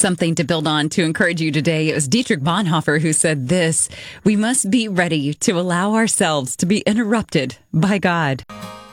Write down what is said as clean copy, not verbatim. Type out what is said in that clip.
something to build on to encourage you today. It was Dietrich Bonhoeffer who said this: we must be ready to allow ourselves to be interrupted by God.